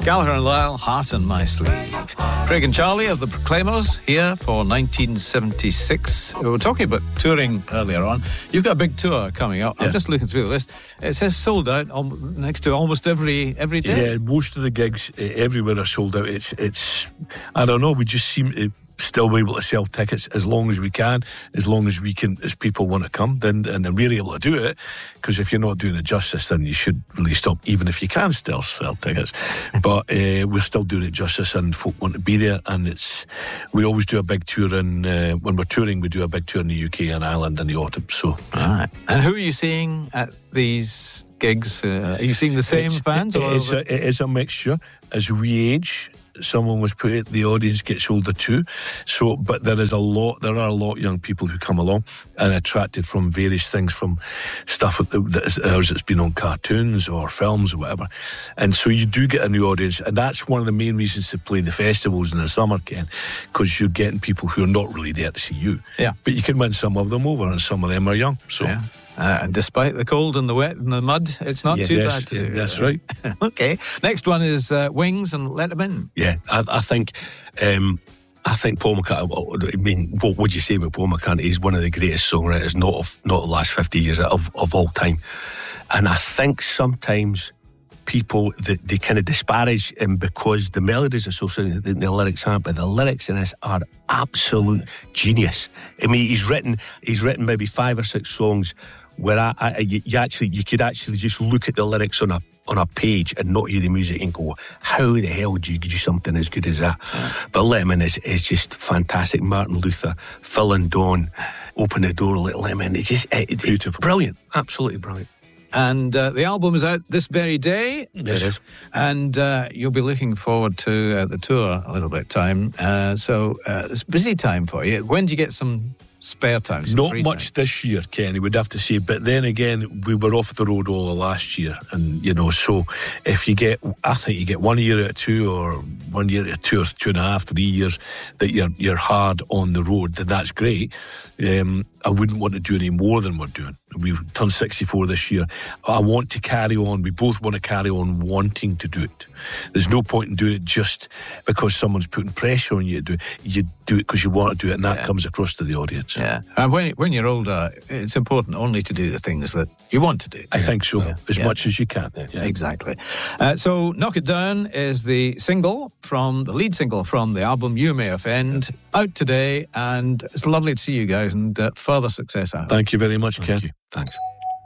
Gallagher and Lyle, Heart on My Sleeve. Craig and Charlie of the Proclaimers here for 1976. We were talking about touring earlier on. You've got a big tour coming up. I'm just looking through the list. It says sold out next to almost every day. Yeah, most of the gigs everywhere are sold out. It's I don't know, we just seem to still be able to sell tickets as long as we can, as people want to come, then we're able to do it, because if you're not doing it justice, then you should really stop, even if you can still sell tickets. But we're still doing it justice, and folk want to be there, and we always do a big tour, and when we're touring, we do a big tour in the UK and Ireland in the autumn. So, right. And who are you seeing at these gigs? Are you seeing the same fans? It is a mixture. As we age, someone was put it, the audience gets older too. So, but there are a lot of young people who come along and attracted from various things, from stuff that's been on cartoons or films or whatever. And so you do get a new audience, and that's one of the main reasons to play the festivals in the summer, Ken, because you're getting people who are not really there to see you. Yeah. But you can win some of them over, and some of them are young. So. Yeah. And despite the cold and the wet and the mud, it's not too bad to do. That's right. Okay. Next one is Wings and Let 'Em In. Yeah, I think Paul McCartney, I mean, what would you say about Paul McCartney? He's one of the greatest songwriters, not the last 50 years, of all time. And I think sometimes people, they kind of disparage him because the melodies are so similar, the lyrics aren't, but the lyrics in this are absolute genius. I mean, he's written maybe 5 or 6 songs where you could actually just look at the lyrics on a page and not hear the music and go, how the hell do you do something as good as that? But Let 'Em In is just fantastic. Martin Luther, Phil and Dawn, Open the Door, Let 'Em In. It's just beautiful, brilliant, absolutely brilliant. And the album is out this very day. It is. And you'll be looking forward to the tour a little bit time. So it's a busy time for you. When do you get some spare time? Not much this year, Kenny, would have to say. But then again, we were off the road all of last year. And, so if I think you get 1 year out of 2, or 1 year out of 2 or 2.5, 3 years that you're hard on the road, then that's great. I wouldn't want to do any more than we're doing. We've turned 64 this year. I want to carry on. We both want to carry on wanting to do it. There's no point in doing it just because someone's putting pressure on you to do it. You do it because you want to do it, and that comes across to the audience. Yeah. And when you're older, it's important only to do the things that you want to do. I think so, as much as you can. Yeah. Exactly. So Knock It Down is the lead single from the album You May Offend, out today, and it's lovely to see you guys, and further success out. Thank you very much, Ken. Thanks.